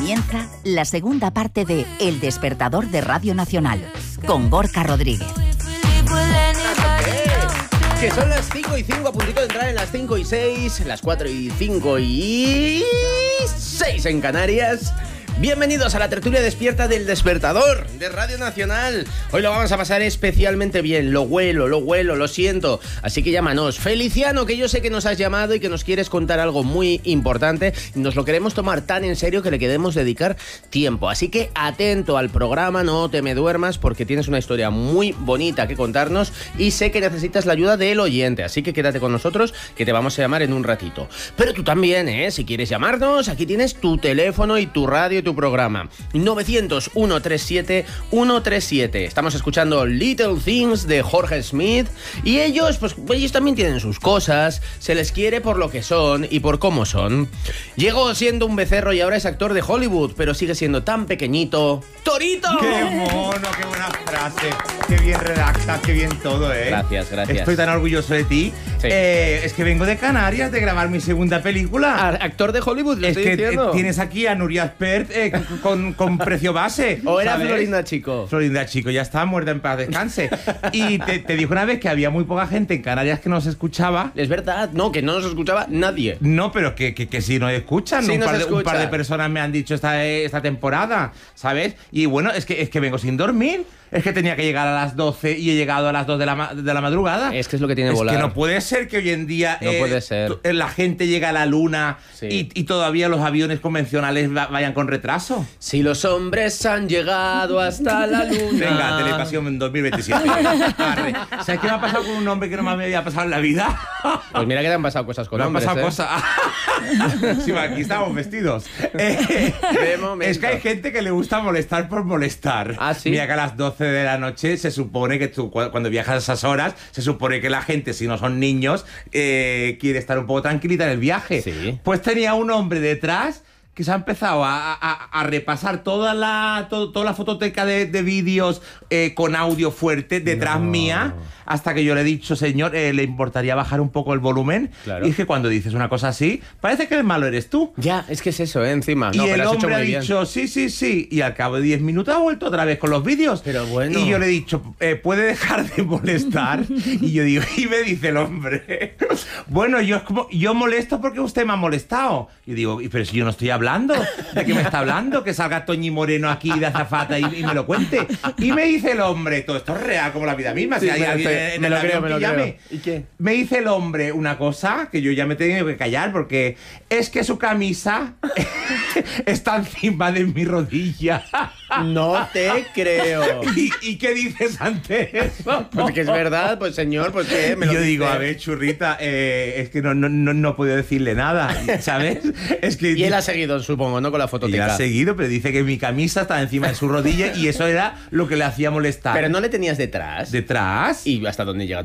Comienza la segunda parte de El Despertador de Radio Nacional, con Gorka Rodríguez. Que son las 5:05, a puntito de entrar en las 5:06, las 4:05 en Canarias. Bienvenidos a la tertulia despierta del Despertador de Radio Nacional. Hoy lo vamos a pasar especialmente bien. Lo huelo, lo siento. Así que llámanos. Feliciano, que yo sé que nos has llamado y que nos quieres contar algo muy importante. Nos lo queremos tomar tan en serio que le queremos dedicar tiempo. Así que atento al programa, no te me duermas, porque tienes una historia muy bonita que contarnos y sé que necesitas la ayuda del oyente. Así que quédate con nosotros, que te vamos a llamar en un ratito. Pero tú también, si quieres llamarnos, aquí tienes tu teléfono y tu radio, tu programa 900-137-137. Estamos escuchando Little Things de Jorge Smith y ellos también tienen sus cosas, se les quiere por lo que son y por cómo son. Llegó siendo un becerro y ahora es actor de Hollywood, pero sigue siendo tan pequeñito. ¡Torito! ¡Qué mono! ¡Qué buena frase! ¡Qué bien redactas! ¡Qué bien todo, Gracias. Estoy tan orgulloso de ti. Sí. Es que vengo de Canarias de grabar mi segunda película. Actor de Hollywood, lo es estoy que diciendo. Tienes aquí a Nuria Espert con precio base. ¿O era ¿sabes? Florinda Chico? Florinda Chico, ya está muerta, en paz descanse. Y te dijo una vez que había muy poca gente en Canarias que nos escuchaba. Es verdad, no, que no nos escuchaba nadie. No, pero que sí nos escuchan. Sí, un par escuchan. de personas me han dicho esta temporada, ¿sabes? Y bueno, es que vengo sin dormir. Es que tenía que llegar a las 12 y he llegado a las 2 de la madrugada. Es que es lo que tiene volar. Es que no puede ser que hoy en día No puede ser. La gente llega a la luna, sí, y todavía los aviones convencionales vayan con retraso. Si los hombres han llegado hasta la luna. Venga, Telepasión en 2027. Arre. ¿Sabes qué me ha pasado con un hombre que no me había pasado en la vida? Pues mira que te han pasado cosas con Me hombres, han pasado cosas. Sí, aquí estamos vestidos. De momento. Es que hay gente que le gusta molestar por molestar. ¿Ah, sí? Mira que a las 12 de la noche se supone que tú, cuando viajas a esas horas, se supone que la gente, si no son niños, quiere estar un poco tranquilita en el viaje. Sí. Pues tenía un hombre detrás que se ha empezado a repasar toda la fototeca de vídeos con audio fuerte detrás mía, hasta que yo le he dicho, señor, ¿le importaría bajar un poco el volumen? Claro. Y es que cuando dices una cosa así, parece que el malo eres tú. Ya, es que es eso, encima. Y No, el pero has hecho hombre ha muy bien. dicho, sí, y al cabo de 10 minutos ha vuelto otra vez con los vídeos. Pero bueno. Y yo le he dicho, ¿puede dejar de molestar? Y yo digo, y me dice el hombre, bueno, yo molesto porque usted me ha molestado. Y digo, pero si yo no estoy hablando, ¿de qué me está hablando? Que salga Toñi Moreno aquí de azafata y me lo cuente. Y me dice el hombre, todo esto es real como la vida misma. Sí, Si hay alguien en me el lo creo, avión me lo que llame. creo. ¿Y qué? Me dice el hombre una cosa que yo ya me he tenido que callar, porque es que su camisa está encima de mi rodilla. No te creo. ¿Y qué dices ante eso? Pues que es verdad, pues señor, pues qué, me lo Yo digo, dice. a ver, churrita, es que no puedo decirle nada, ¿sabes? Es que Y él ha seguido, supongo, ¿no? Con la y fototeca. ha seguido, pero dice que mi camisa estaba encima de su rodilla y eso era lo que le hacía molestar. Pero no le tenías detrás. ¿Detrás? ¿Y hasta dónde llega